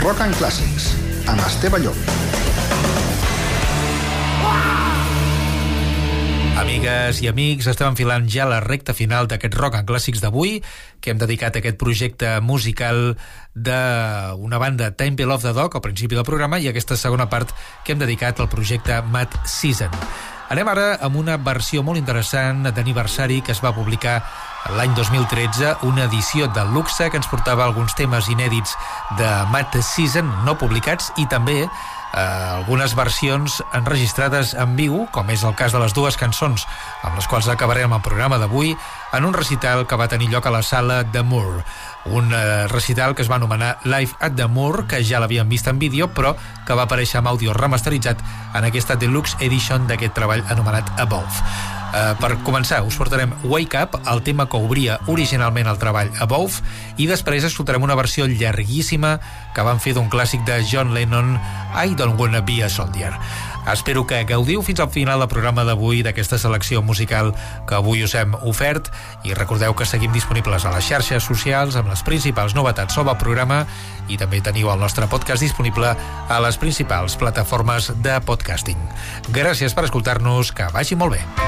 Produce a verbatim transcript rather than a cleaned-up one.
Rock and Classics, amb Esteve Llop. Amigues i amics, estem enfilant ja la recta final d'aquest Rock and Classics d'avui, que hem dedicat a aquest projecte musical d'una banda Temple of the Dog al principi del programa, i aquesta segona part que hem dedicat al projecte Mad Season. Anem ara amb una versió molt interessant d'aniversari que es va publicar l'any dos mil tretze, una edició de luxe que ens portava alguns temes inèdits de Mad Season no publicats i també Eh, algunes versions enregistrades en viu, com és el cas de les dues cançons amb les quals acabarem el programa d'avui, en un recital que va tenir lloc a la sala de Moore. Un eh, recital que es va anomenar Live at the Moore, que ja l'havíem vist en vídeo, però que va aparèixer amb àudio remasteritzat en aquesta deluxe edition d'aquest treball anomenat Above. Uh, per començar, us portarem Wake Up, el tema que obria originalment el treball Above, i després escoltarem una versió llarguíssima que van fer d'un clàssic de John Lennon, I Don't Wanna Be a Soldier. Espero que gaudiu fins al final del programa d'avui, d'aquesta selecció musical que avui us hem ofert, i recordeu que seguim disponibles a les xarxes socials amb les principals novetats sobre el programa, i també teniu el nostre podcast disponible a les principals plataformes de podcasting. Gràcies per escoltar-nos, que vagi molt bé.